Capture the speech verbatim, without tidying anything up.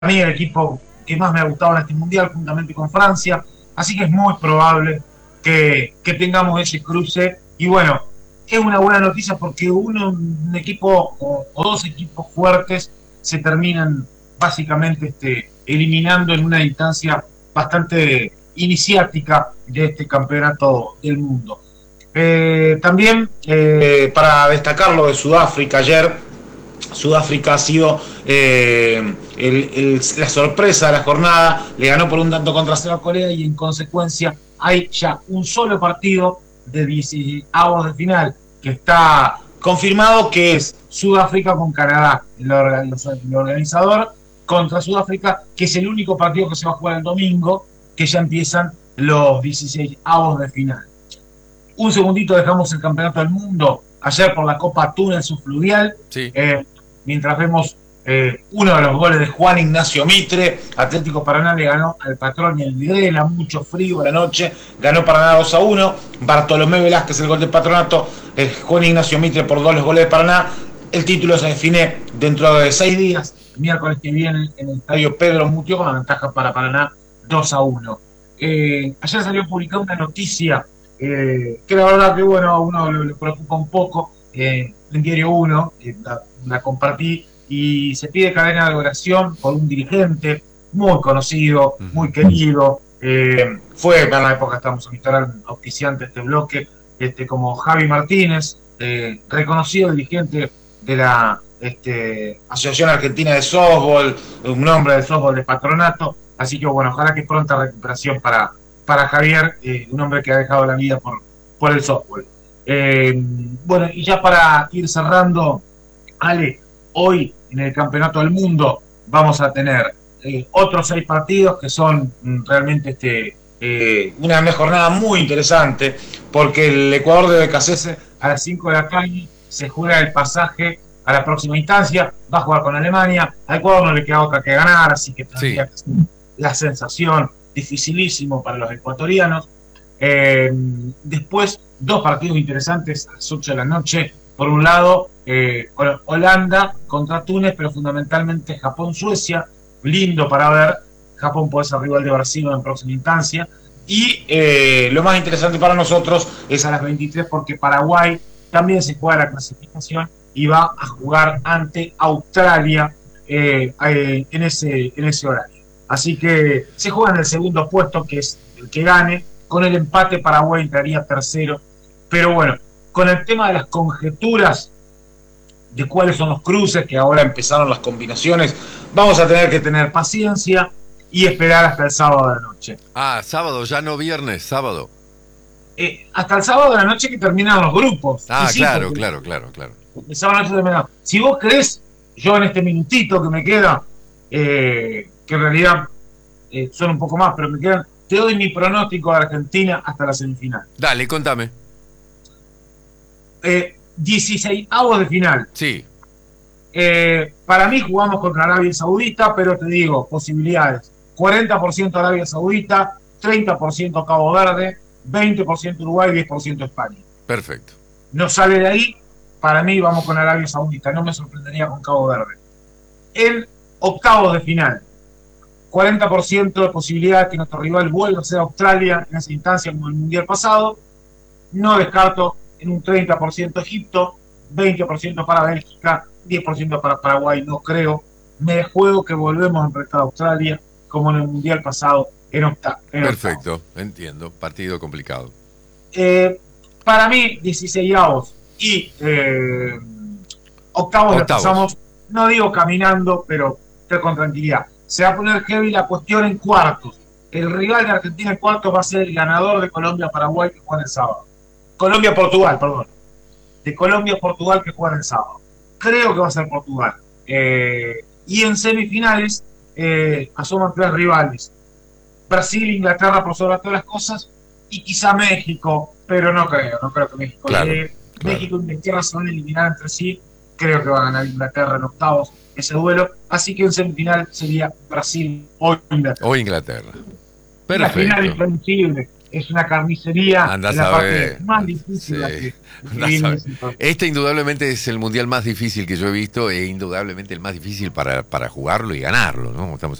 mí el equipo que más me ha gustado en este mundial, juntamente con Francia, así que es muy probable que, que tengamos ese cruce. Y bueno, es una buena noticia porque uno, un equipo o, o dos equipos fuertes se terminan básicamente este, eliminando en una instancia bastante iniciática de este campeonato del mundo. Eh, también eh, para destacar lo de Sudáfrica ayer, Sudáfrica ha sido eh, el, el, la sorpresa de la jornada, le ganó por un tanto contra cero a Corea y en consecuencia hay ya un solo partido de dieciavos de final que está confirmado, que es Sudáfrica con Canadá, el, el organizador contra Sudáfrica, que es el único partido que se va a jugar el domingo, que ya empiezan los dieciseisavos de final. Un segundito, dejamos el campeonato del mundo ayer por la Copa Túnez Subfluvial. Sí. Eh, mientras vemos eh, uno de los goles de Juan Ignacio Mitre, Atlético Paraná le ganó al Patrón y el Videla, mucho frío la noche, ganó Paraná dos a uno, Bartolomé Velázquez el gol de Patronato, eh, Juan Ignacio Mitre por dos los goles de Paraná. El título se define dentro de seis días, el miércoles que viene en el estadio Pedro Mutio, con la ventaja para Paraná dos a uno. Eh, ayer salió publicada una noticia eh, que la verdad que bueno, a uno le, le preocupa un poco, eh, en Diario uno, eh, la, la compartí, y se pide cadena de oración por un dirigente muy conocido, muy querido, eh, fue para la época, estamos en Instagram, auspiciante de este bloque, este, como Javi Martínez, eh, reconocido dirigente de la este, Asociación Argentina de Softball, un nombre de softball de Patronato, así que bueno, ojalá que pronta recuperación para, para Javier, eh, un hombre que ha dejado la vida por, por el softball. Eh, bueno, y ya para ir cerrando, Ale, hoy en el Campeonato del Mundo vamos a tener eh, otros seis partidos que son mm, realmente este, eh, una jornada muy interesante, porque el Ecuador de Becasese a las cinco de la tarde se juega el pasaje a la próxima instancia, va a jugar con Alemania, a Ecuador no le queda otra que ganar, así que tendría sí. que ser la sensación, dificilísimo para los ecuatorianos. Eh, después, dos partidos interesantes a las ocho de la noche. Por un lado, eh, Holanda contra Túnez, pero fundamentalmente Japón-Suecia, lindo para ver. Japón puede ser rival de Brasil en próxima instancia. Y eh, lo más interesante para nosotros es a las veintitrés, porque Paraguay también se juega la clasificación y va a jugar ante Australia eh, eh, en, ese, en ese horario. Así que se juega en el segundo puesto, que es el que gane. Con el empate Paraguay entraría tercero. Pero bueno, con el tema de las conjeturas de cuáles son los cruces, que ahora empezaron las combinaciones, vamos a tener que tener paciencia y esperar hasta el sábado de la noche. Ah, sábado, ya no viernes, sábado. Eh, hasta el sábado de la noche que terminan los grupos. Ah, sí, claro, sí, claro, claro, claro. El sábado de la noche terminado. Si vos querés, yo en este minutito que me queda, eh, que en realidad eh, son un poco más, pero me quedan, te doy mi pronóstico de Argentina hasta la semifinal. Dale, contame. Eh, dieciseisavos de final. Sí. Eh, para mí jugamos contra Arabia Saudita, pero te digo, posibilidades. cuarenta por ciento Arabia Saudita, treinta por ciento Cabo Verde, veinte por ciento Uruguay, diez por ciento España. Perfecto. No sale de ahí, para mí vamos con Arabia Saudita, no me sorprendería con Cabo Verde. En octavos de final, cuarenta por ciento de posibilidad que nuestro rival vuelva a ser Australia en esa instancia como el Mundial pasado. No descarto en un treinta por ciento Egipto, veinte por ciento para Bélgica, diez por ciento para Paraguay, no creo. Me juego que volvemos a enfrentar a Australia como en el Mundial pasado en octavos. Perfecto, octavo. Entiendo. Partido complicado. Eh, para mí, dieciseisavos y eh, octavos le pasamos, no digo caminando, pero con tranquilidad. Se va a poner heavy la cuestión en cuartos. El rival de Argentina en cuartos va a ser el ganador de Colombia-Paraguay, que juega el sábado. Colombia-Portugal, perdón. De Colombia-Portugal, que juega el sábado. Creo que va a ser Portugal. Eh, y en semifinales eh, asoman tres rivales. Brasil, Inglaterra por sobre todas las cosas, y quizá México, pero no creo, no creo que México claro, llegue. Claro. México e Inglaterra se van a eliminar entre sí. Creo que va a ganar Inglaterra en octavos ese duelo, así que en semifinal sería Brasil o Inglaterra. O Inglaterra. Perfecto. La final imprevisible, es una carnicería, Andás es la a parte ver. más difícil Sí. de que Andás viene a en ver. ese partido. Este indudablemente es el mundial más difícil que yo he visto e indudablemente el más difícil para, para jugarlo y ganarlo, ¿no? Estamos